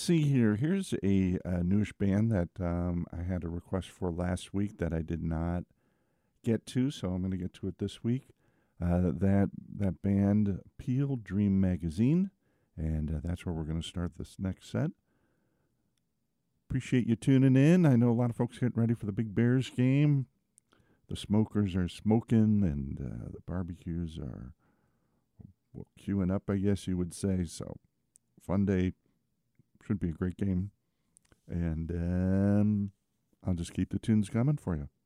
let's see here. Here's a newish band that I had a request for last week that I did not get to, so I'm going to get to it this week. That band, Peel Dream Magazine, and that's where we're going to start this next set. Appreciate you tuning in. I know a lot of folks getting ready for the big Bears game. The smokers are smoking, and the barbecues are queuing up, I guess you would say. So, fun day. Should be a great game. And I'll just keep the tunes coming for you.